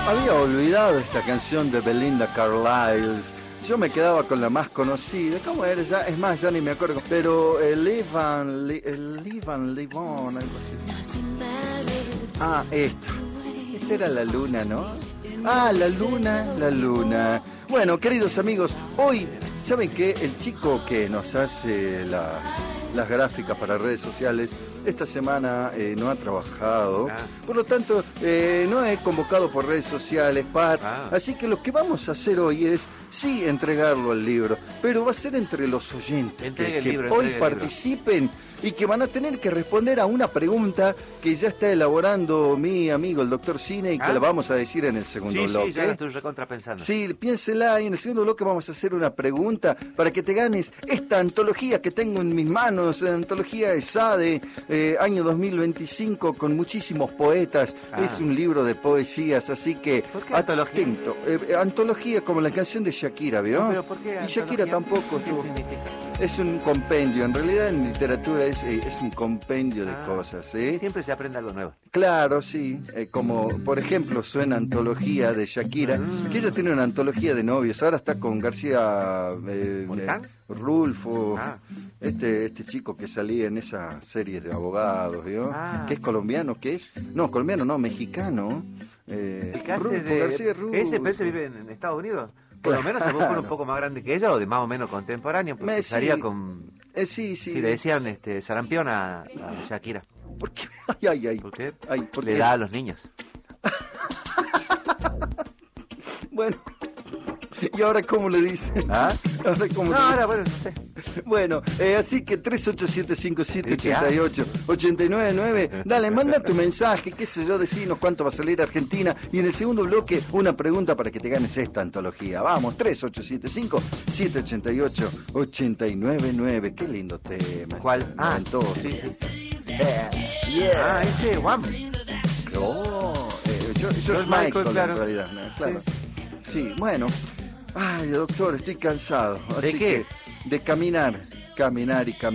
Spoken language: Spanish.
Había olvidado esta canción de Belinda Carlisle. Yo me quedaba con la más conocida. ¿Cómo era? Ya, es más, ya ni me acuerdo. Pero Live On, algo así. Ah, esto. Esta era la luna, ¿no? Ah, la luna. Bueno, queridos amigos, hoy, ¿saben qué? El chico que nos hace las gráficas para redes sociales, esta semana no ha trabajado, por lo tanto no he convocado por redes sociales, así que lo que vamos a hacer hoy es sí entregarlo al libro, pero va a ser entre los oyentes que hoy participen y que van a tener que responder a una pregunta que ya está elaborando mi amigo el doctor Cine y que la vamos a decir en el segundo bloque. Sí, ya la estoy recontrapensando. Sí, piénsela y en el segundo bloque vamos a hacer una pregunta para que te ganes esta antología que tengo en mis manos, la antología ESADE, año 2025, con muchísimos poetas. Es un libro de poesías, así que atento. Antología como la canción de Shakira, ¿vio? No, pero ¿por qué y Shakira tampoco ¿Qué tuvo. significa? Es un compendio, en realidad en literatura es un compendio de cosas, ¿sí? Siempre se aprende algo nuevo. Claro, sí, como por ejemplo suena Antología de Shakira, que ella tiene una antología de novios, ahora está con García Rulfo, este chico que salía en esa serie de abogados, ¿vio? Que es colombiano, ¿qué es? No, colombiano no, mexicano. García Rulfo. ¿Ese vive en Estados Unidos? Por lo menos se busca un poco más grande que ella o de más o menos contemporáneo, porque salía con... sí. Si le decían sarampión a Shakira. ¿Por qué? ¿Por qué? ¿Por le qué? da a los niños. Bueno, ¿y ahora cómo le dicen? ¿Ah? Ahora bueno, no sé. Bueno, así que 3877578889, dale, manda tu mensaje, qué sé yo, decinos cuánto va a salir Argentina, y en el segundo bloque una pregunta para que te ganes esta antología. Vamos, 3875-788-899. Qué lindo tema. ¿Cuál? Entonces. Sí. Ese Wham. George Michael, claro. en realidad, ¿no? Claro. Sí, bueno. Ay, doctor, estoy cansado. ¿De qué? De caminar y caminar.